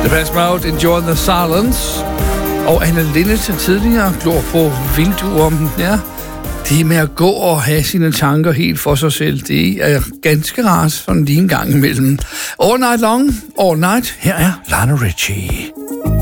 Depeche Mode, Enjoy the Silence. Og Anne Linnet tidligere glor på vinduer. Ja, det med at gå og have sine tanker helt for sig selv, det er ganske rart, sådan lige en gang imellem. All night long, all night. Her er Lionel Richie.